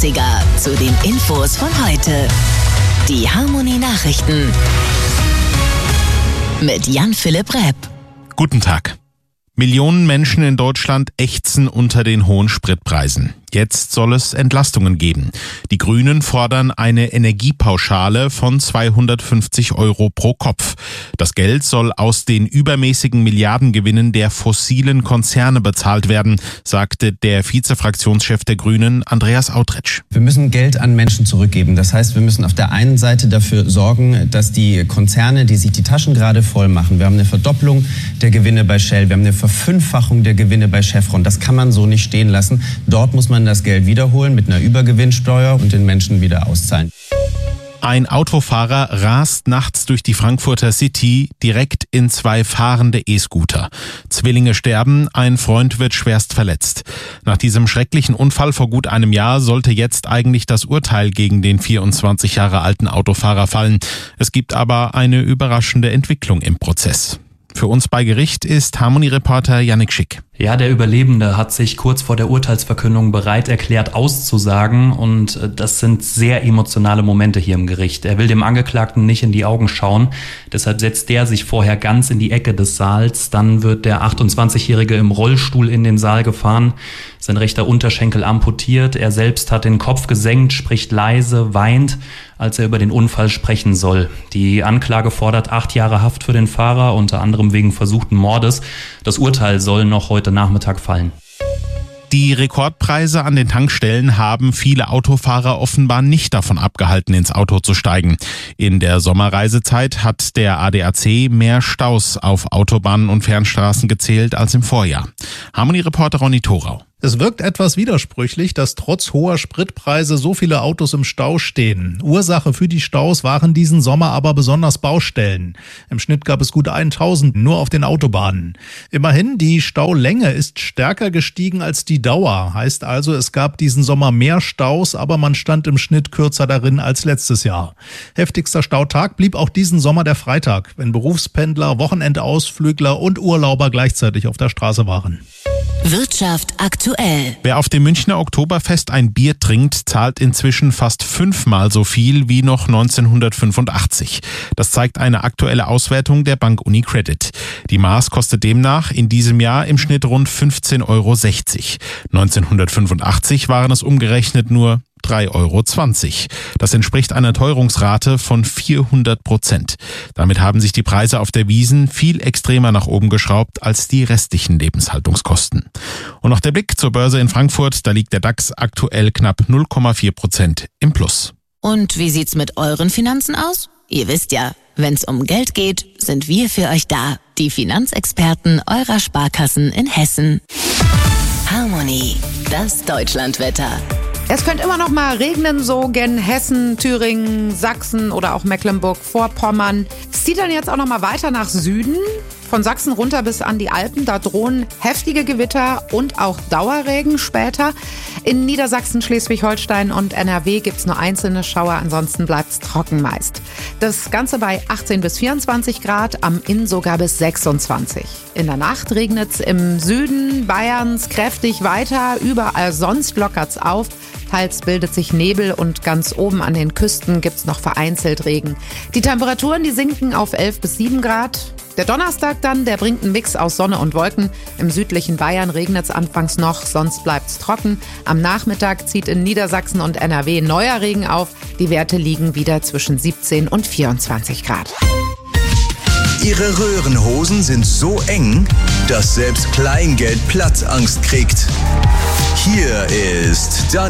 80er zu den Infos von heute. Die Harmony Nachrichten mit Jan-Philipp Repp. Guten Tag. Millionen Menschen in Deutschland ächzen unter den hohen Spritpreisen. Jetzt soll es Entlastungen geben. Die Grünen fordern eine Energiepauschale von 250 € pro Kopf. Das Geld soll aus den übermäßigen Milliardengewinnen der fossilen Konzerne bezahlt werden, sagte der Vizefraktionschef der Grünen, Andreas Autretsch. Wir müssen Geld an Menschen zurückgeben. Das heißt, wir müssen auf der einen Seite dafür sorgen, dass die Konzerne, die sich die Taschen gerade voll machen, wir haben eine Verdopplung der Gewinne bei Shell, wir haben eine Verfünffachung der Gewinne bei Chevron. Das kann man so nicht stehen lassen. Dort muss man das Geld wiederholen mit einer Übergewinnsteuer und den Menschen wieder auszahlen. Ein Autofahrer rast nachts durch die Frankfurter City direkt in 2 fahrende E-Scooter. Zwillinge sterben, ein Freund wird schwerst verletzt. Nach diesem schrecklichen Unfall vor gut einem Jahr sollte jetzt eigentlich das Urteil gegen den 24 Jahre alten Autofahrer fallen. Es gibt aber eine überraschende Entwicklung im Prozess. Für uns bei Gericht ist Harmony-Reporter Yannick Schick. Ja, der Überlebende hat sich kurz vor der Urteilsverkündung bereit erklärt, auszusagen, und das sind sehr emotionale Momente hier im Gericht. Er will dem Angeklagten nicht in die Augen schauen, deshalb setzt er sich vorher ganz in die Ecke des Saals. Dann wird der 28-Jährige im Rollstuhl in den Saal gefahren, sein rechter Unterschenkel amputiert, er selbst hat den Kopf gesenkt, spricht leise, weint, als er über den Unfall sprechen soll. Die Anklage fordert 8 Jahre Haft für den Fahrer, unter anderem wegen versuchten Mordes. Das Urteil soll noch heute Nachmittag fallen. Die Rekordpreise an den Tankstellen haben viele Autofahrer offenbar nicht davon abgehalten, ins Auto zu steigen. In der Sommerreisezeit hat der ADAC mehr Staus auf Autobahnen und Fernstraßen gezählt als im Vorjahr. Harmony-Reporter Ronny Thorau. Es wirkt etwas widersprüchlich, dass trotz hoher Spritpreise so viele Autos im Stau stehen. Ursache für die Staus waren diesen Sommer aber besonders Baustellen. Im Schnitt gab es gut 1000 nur auf den Autobahnen. Immerhin, die Staulänge ist stärker gestiegen als die Dauer. Heißt also, es gab diesen Sommer mehr Staus, aber man stand im Schnitt kürzer darin als letztes Jahr. Heftigster Stautag blieb auch diesen Sommer der Freitag, wenn Berufspendler, Wochenendausflügler und Urlauber gleichzeitig auf der Straße waren. Wirtschaft aktuell. Wer auf dem Münchner Oktoberfest ein Bier trinkt, zahlt inzwischen fast 5-mal so viel wie noch 1985. Das zeigt eine aktuelle Auswertung der Bank UniCredit. Die Maß kostet demnach in diesem Jahr im Schnitt rund 15,60 €. 1985 waren es umgerechnet nur 3,20 €. Das entspricht einer Teuerungsrate von 400%. Damit haben sich die Preise auf der Wiesn viel extremer nach oben geschraubt als die restlichen Lebenshaltungskosten. Und noch der Blick zur Börse in Frankfurt. Da liegt der DAX aktuell knapp 0,4% im Plus. Und wie sieht's mit euren Finanzen aus? Ihr wisst ja, wenn's um Geld geht, sind wir für euch da. Die Finanzexperten eurer Sparkassen in Hessen. Harmony, das Deutschlandwetter. Es könnte immer noch mal regnen, so gen Hessen, Thüringen, Sachsen oder auch Mecklenburg-Vorpommern. Es zieht dann jetzt auch noch mal weiter nach Süden. Von Sachsen runter bis an die Alpen, da drohen heftige Gewitter und auch Dauerregen später. In Niedersachsen, Schleswig-Holstein und NRW gibt's nur einzelne Schauer, ansonsten bleibt's trocken meist. Das Ganze bei 18 bis 24 Grad, am Inn sogar bis 26. In der Nacht regnet's im Süden Bayerns kräftig weiter, überall sonst lockert's auf. Teils bildet sich Nebel und ganz oben an den Küsten gibt's noch vereinzelt Regen. Die Temperaturen, die sinken auf 11 bis 7 Grad. Der Donnerstag dann, der bringt einen Mix aus Sonne und Wolken. Im südlichen Bayern regnet's anfangs noch, sonst bleibt's trocken. Am Nachmittag zieht in Niedersachsen und NRW neuer Regen auf. Die Werte liegen wieder zwischen 17 und 24 Grad. Ihre Röhrenhosen sind so eng, dass selbst Kleingeld Platzangst kriegt. Hier ist